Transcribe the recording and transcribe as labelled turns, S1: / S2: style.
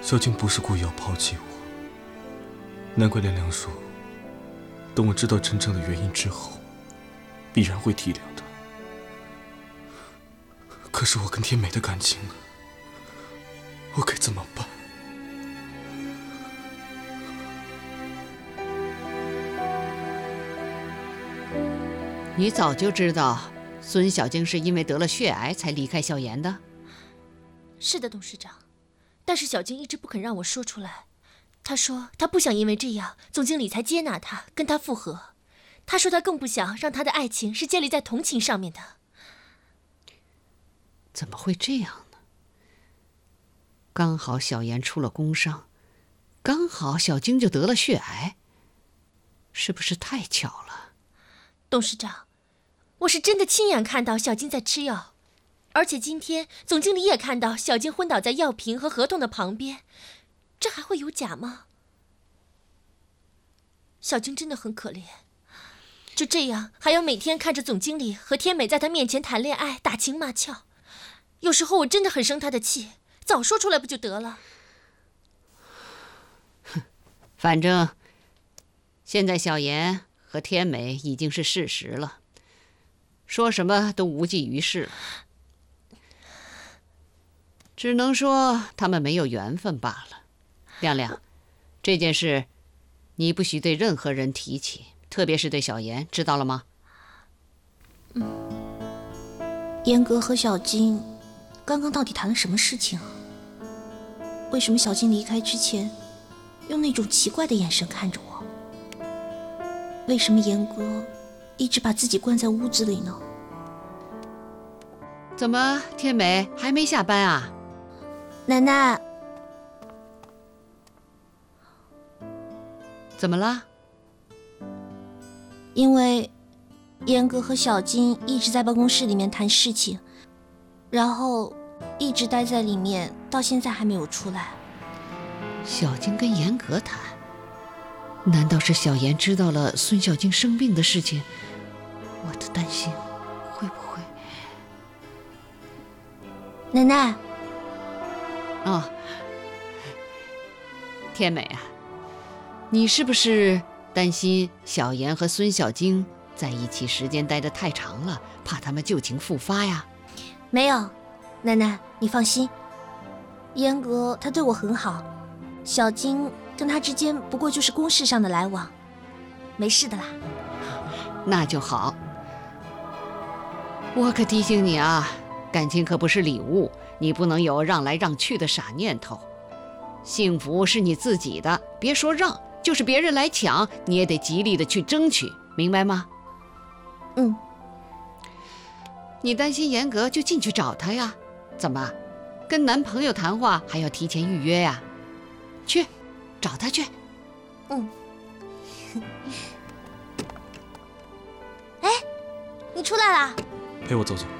S1: 小静不是故意要抛弃我，难怪凉凉说，等我知道真正的原因之后，必然会体谅她。可是我跟天美的感情呢？我该怎么办？
S2: 你早就知道孙小静是因为得了血癌才离开小妍的？
S3: 是的，董事长。但是小静一直不肯让我说出来。她说她不想因为这样，总经理才接纳她，跟她复合。她说她更不想让她的爱情是建立在同情上面的。
S2: 怎么会这样呢？刚好小妍出了工伤，刚好小静就得了血癌，是不是太巧了？
S3: 董事长，我是真的亲眼看到小静在吃药，而且今天总经理也看到小静昏倒在药瓶和合同的旁边，这还会有假吗？小静真的很可怜，就这样还要每天看着总经理和天美在她面前谈恋爱、打情骂俏，有时候我真的很生她的气，早说出来不就得了？
S2: 反正现在小妍和天美已经是事实了，说什么都无济于事了，只能说他们没有缘分罢了。亮亮，这件事你不许对任何人提起，特别是对小妍，知道了吗？
S4: 严格和小金刚刚到底谈了什么事情啊？为什么小金离开之前用那种奇怪的眼神看着我？为什么严格一直把自己关在屋子里呢？
S2: 怎么，天美还没下班啊？
S4: 奶奶，
S2: 怎么了？
S4: 因为严格和小金一直在办公室里面谈事情，然后一直待在里面，到现在还没有出来。
S2: 小金跟严格谈？难道是小妍知道了孙小静生病的事情？我的担心会不会……
S4: 奶奶，
S2: 哦，天美啊，你是不是担心小妍和孙小晶在一起时间待得太长了，怕他们旧情复发呀？
S4: 没有，奶奶你放心，严格他对我很好，小晶跟他之间不过就是公事上的来往，没事的啦。
S2: 那就好。我可提醒你啊，感情可不是礼物，你不能有让来让去的傻念头。幸福是你自己的，别说让，就是别人来抢，你也得极力的去争取，明白吗？
S4: 嗯。
S2: 你担心严格就进去找他呀？怎么，跟男朋友谈话还要提前预约呀？去，找他去。
S4: 嗯。哎，你出来啦？
S1: 陪我走走。